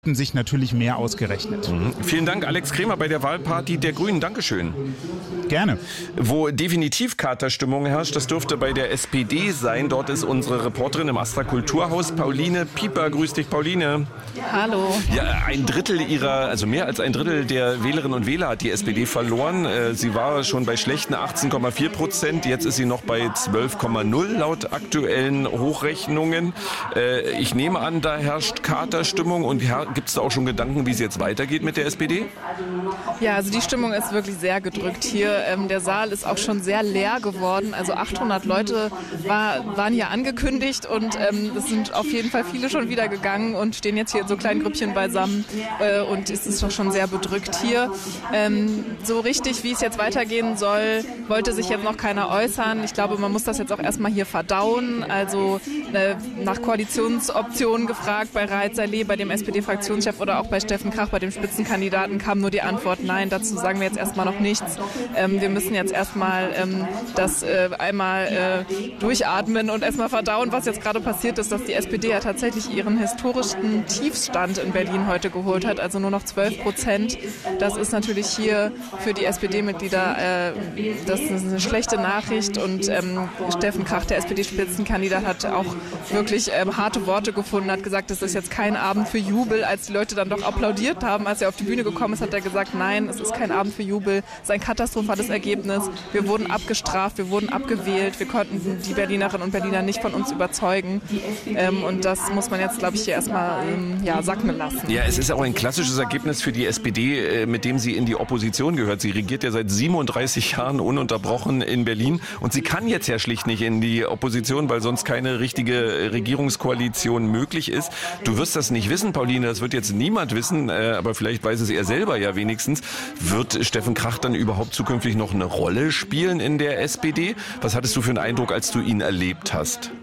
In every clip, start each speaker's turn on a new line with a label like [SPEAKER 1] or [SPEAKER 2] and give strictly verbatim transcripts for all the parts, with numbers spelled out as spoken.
[SPEAKER 1] sich natürlich mehr ausgerechnet.
[SPEAKER 2] Mhm. Vielen Dank, Alex Kremer bei der Wahlparty der Grünen. Dankeschön.
[SPEAKER 1] Gerne.
[SPEAKER 2] Wo definitiv Katerstimmung herrscht, das dürfte bei der S P D sein. Dort ist unsere Reporterin im Astra Kulturhaus, Pauline Pieper. Grüß dich, Pauline.
[SPEAKER 3] Hallo.
[SPEAKER 2] Ja, ein Drittel ihrer, also mehr als ein Drittel der Wählerinnen und Wähler hat die S P D verloren. Sie war schon bei schlechten achtzehn Komma vier Prozent. Jetzt ist sie noch bei zwölf Komma null laut aktuellen Hochrechnungen. Ich nehme an, da herrscht Katerstimmung. Und gibt es da auch schon Gedanken, wie es jetzt weitergeht mit der S P D?
[SPEAKER 3] Ja, also die Stimmung ist wirklich sehr gedrückt hier. Ähm, der Saal ist auch schon sehr leer geworden. Also achthundert Leute war, waren hier angekündigt und ähm, es sind auf jeden Fall viele schon wieder gegangen und stehen jetzt hier in so kleinen Grüppchen beisammen. Äh, und es ist doch schon sehr bedrückt hier. Ähm, so richtig, wie es jetzt weitergehen soll, wollte sich jetzt noch keiner äußern. Ich glaube, man muss das jetzt auch erstmal hier verdauen. Also äh, nach Koalitionsoptionen gefragt bei Raed Saleh, bei dem S P D-Fraktionschef oder auch bei Steffen Krach, bei dem Spitzenkandidaten, kam nur die Antwort nein. Dazu sagen wir jetzt erstmal noch nichts. Ähm, wir müssen jetzt erstmal ähm, das äh, einmal äh, durchatmen und erstmal verdauen, was jetzt gerade passiert ist, dass die S P D ja tatsächlich ihren historischen Tiefstand in Berlin heute geholt hat, also nur noch zwölf Prozent. Das ist natürlich hier für die S P D-Mitglieder äh, das ist eine schlechte Nachricht und ähm, Steffen Krach, der S P D-Spitzenkandidat, hat auch wirklich ähm, harte Worte gefunden, hat gesagt, das ist jetzt kein Abend für Jubel. Als die Leute dann doch applaudiert haben, als er auf die Bühne gekommen ist, hat er gesagt, nein, es ist kein Abend für Jubel, es ist ein katastrophales Ergebnis. Wir wurden abgestraft, wir wurden abgewählt, wir konnten die Berlinerinnen und Berliner nicht von uns überzeugen. Ähm, und das muss man jetzt, glaube ich, hier erstmal ähm, ja, sacken lassen.
[SPEAKER 2] Ja, es ist auch ein klassisches Ergebnis für die S P D, mit dem sie in die Opposition gehört. Sie regiert ja seit siebenunddreißig Jahren ununterbrochen in Berlin und sie kann jetzt ja schlicht nicht in die Opposition, weil sonst keine richtige Regierungskoalition möglich ist. Du wirst das nicht wissen, Pauline, das wird jetzt niemand wissen, aber vielleicht weiß es er selber ja wenigstens. Wird Steffen Krach dann überhaupt zukünftig noch eine Rolle spielen in der S P D? Was hattest du für einen Eindruck, als du ihn erlebt hast?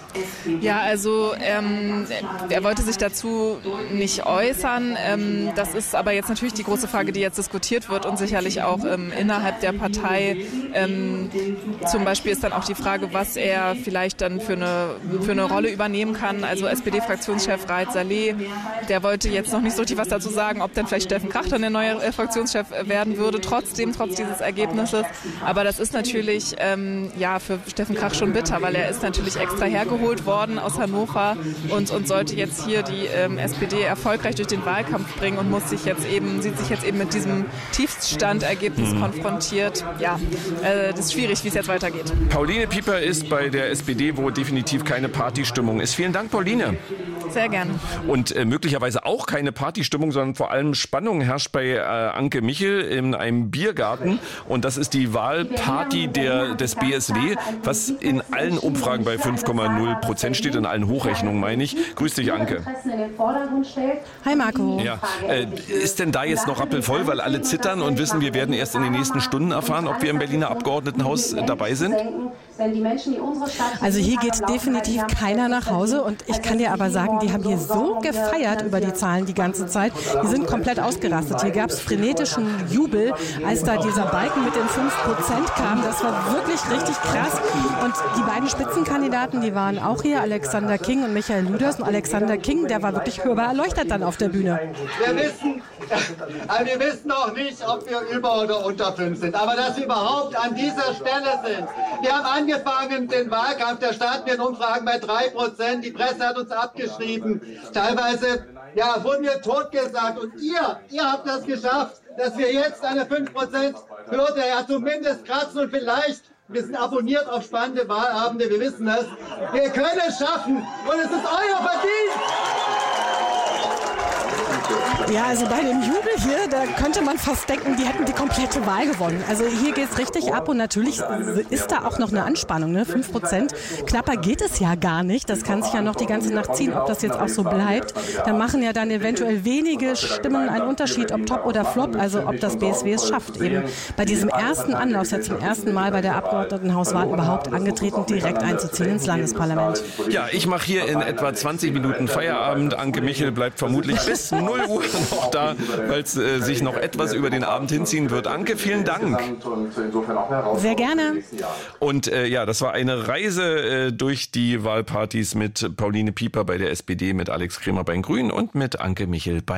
[SPEAKER 3] Ja, also ähm, er wollte sich dazu nicht äußern. Ähm, das ist aber jetzt natürlich die große Frage, die jetzt diskutiert wird und sicherlich auch ähm, innerhalb der Partei. Ähm, zum Beispiel ist dann auch die Frage, was er vielleicht dann für eine, für eine Rolle übernehmen kann. Also S P D-Fraktionschef Raed Saleh, der wollte jetzt noch nicht so richtig was dazu sagen, ob dann vielleicht Steffen Krach dann der neue äh, Fraktionschef werden würde, trotzdem, trotz dieses Ergebnisses. Aber das ist natürlich ähm, ja, für Steffen Krach schon bitter, weil er ist natürlich extra hergeholt worden aus Hannover und, und sollte jetzt hier die ähm, S P D erfolgreich durch den Wahlkampf bringen und muss sich jetzt eben, sieht sich jetzt eben mit diesem Tiefststandergebnis mhm. konfrontiert. Ja, äh, das ist schwierig, wie es jetzt weitergeht.
[SPEAKER 2] Pauline Pieper ist bei der S P D, wo definitiv keine Partystimmung ist. Vielen Dank, Pauline.
[SPEAKER 3] Sehr gerne.
[SPEAKER 2] Und äh, möglicherweise auch keine Partystimmung, sondern vor allem Spannung herrscht bei äh, Anke Michel in einem Biergarten. Und das ist die Wahlparty der, des B S W, was in allen Umfragen bei fünf Komma null Prozent steht, in allen Hochrechnungen meine ich. Grüß dich, Anke.
[SPEAKER 4] Hi, Marco.
[SPEAKER 2] Ja, äh, ist denn da jetzt noch rappelvoll, weil alle zittern und wissen, wir werden erst in den nächsten Stunden erfahren, ob wir im Berliner Abgeordnetenhaus dabei sind?
[SPEAKER 4] Also hier geht definitiv keiner nach Hause und ich kann dir aber sagen, die haben hier so gefeiert über die Zahlen die ganze Zeit. Die sind komplett ausgerastet. Hier gab es frenetischen Jubel, als da dieser Balken mit den fünf Prozent kam. Das war wirklich richtig krass. Und die beiden Spitzenkandidaten, die waren auch hier, Alexander King und Michael Lüders. Und Alexander King, der war wirklich hörbar erleuchtet dann auf der Bühne.
[SPEAKER 5] Wir wissen, also wir wissen noch nicht, ob wir über oder unter fünf sind. Aber dass wir überhaupt an dieser Stelle sind. Wir haben angefangen, den Wahlkampf, der starten wir in Umfragen bei drei Prozent. Die Presse hat uns abgeschrieben. Teilweise ja, wurden wir totgesagt. Und ihr, ihr habt das geschafft, dass wir jetzt eine fünf Prozent Hürde ja zumindest kratzen und vielleicht, wir sind abonniert auf spannende Wahlabende, wir wissen das. Wir können es schaffen und es ist euer Verdienst.
[SPEAKER 4] Ja, also bei dem Jubel hier, da könnte man fast denken, die hätten die komplette Wahl gewonnen. Also hier geht's richtig ab und natürlich ist da auch noch eine Anspannung, ne? fünf Prozent. Knapper geht es ja gar nicht. Das kann sich ja noch die ganze Nacht ziehen, ob das jetzt auch so bleibt. Da machen ja dann eventuell wenige Stimmen einen Unterschied, ob Top oder Flop, also ob das B S W es schafft, eben bei diesem ersten Anlauf, ja zum ersten Mal bei der Abgeordnetenhauswahl überhaupt angetreten, direkt einzuziehen ins Landesparlament.
[SPEAKER 2] Ja, ich mache hier in etwa zwanzig Minuten Feierabend. Anke Michel bleibt vermutlich bis null Uhr noch da, weil es äh, sich noch etwas über den Abend hinziehen wird. Anke, vielen Dank.
[SPEAKER 4] Sehr gerne.
[SPEAKER 2] Und äh, ja, das war eine Reise äh, durch die Wahlpartys mit Pauline Pieper bei der S P D, mit Alex Kremer bei den Grünen und mit Anke Michel bei